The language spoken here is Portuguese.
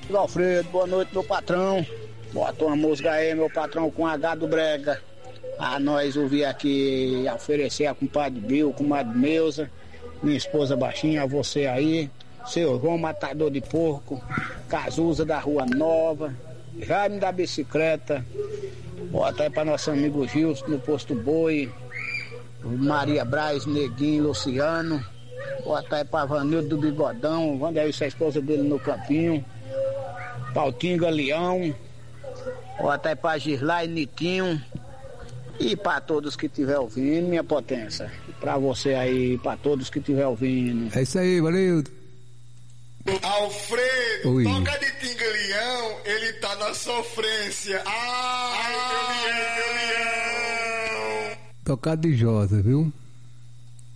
Alfredo, boa noite, meu patrão. Bota uma música aí, meu patrão, com H do Brega. A nós ouvir aqui, oferecer a compadre Bill, comadre Neuza, minha esposa Baixinha, a você aí, seu João Matador de Porco, Cazuza da Rua Nova, Jaime da Bicicleta, bota aí para nosso amigo Gilson no Posto Boi, Maria Braz, Neguinho, Luciano, bota aí para Vanildo do Bigodão, manda aí sua esposa dele no Campinho, Pautinho Leão, bota aí para Gislai Nitinho. E para todos que estiver ouvindo, minha potência. Para você aí, para todos que estiver ouvindo. É isso aí, valeu. Alfredo, Oi. toca de Tingleão, ele tá na sofrência. Ai, meu leão. Tocado de Josa, viu?